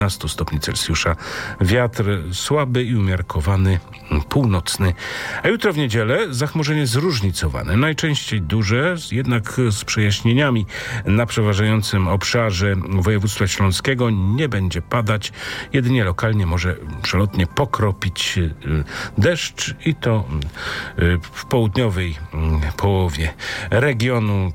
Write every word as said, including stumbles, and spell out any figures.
piętnaście stopni Celsjusza. Wiatr słaby i umiarkowany, północny. A jutro w niedzielę zachmurzenie zróżnicowane. Najczęściej duże, jednak z przejaśnieniami. Na przeważającym obszarze województwa śląskiego nie będzie padać. Jedynie lokalnie może przelotnie pokropić deszcz i to w południowej połowie regionu.